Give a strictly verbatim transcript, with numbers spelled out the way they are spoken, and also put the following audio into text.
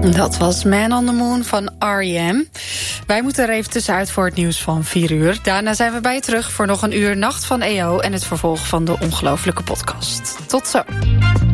Dat was Man on the Moon van R E M. Wij moeten er even tussenuit voor het nieuws van vier uur. Daarna zijn we bij je terug voor nog een uur Nacht van E O... en het vervolg van de Ongelofelijke Podcast. Tot zo.